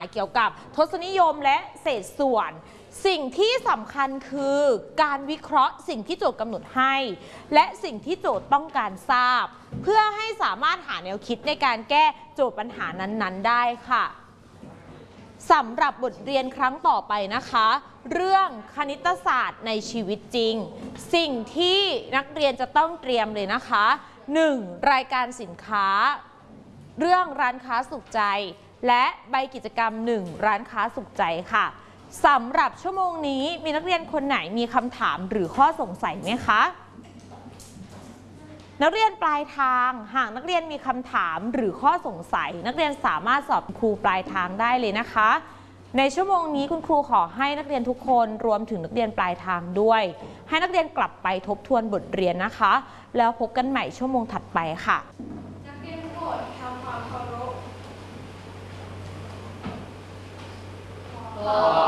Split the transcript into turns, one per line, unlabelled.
เกี่ยวกับทศนิยมและเศษส่วนสิ่งที่สำคัญคือการวิเคราะห์สิ่งที่โจทย์กำหนดให้และสิ่งที่โจทย์ต้องการทราบเพื่อให้สามารถหาแนวคิดในการแก้โจทย์ปัญหานั้นๆได้ค่ะสำหรับบทเรียนครั้งต่อไปนะคะเรื่องคณิตศาสตร์ในชีวิตจริงสิ่งที่นักเรียนจะต้องเตรียมเลยนะคะ 1. รายการสินค้าเรื่องร้านค้าสุขใจและใบกิจกรรม1ร้านค้าสุขใจค่ะสำหรับชั่วโมงนี้มีนักเรียนคนไหนมีคำถามหรือข้อสงสัยไหมคะนักเรียนปลายทางหากนักเรียนมีคำถามหรือข้อสงสัยนักเรียนสามารถสอบครูปลายทางได้เลยนะคะในชั่วโมงนี้คุณครูขอให้นักเรียนทุกคนรวมถึงนักเรียนปลายทางด้วยให้นักเรียนกลับไปทบทวนบทเรียนนะคะแล้วพบกันใหม่ชั่วโมงถัดไปค่ะ
นักเรียนทุกคนทำความเคารพ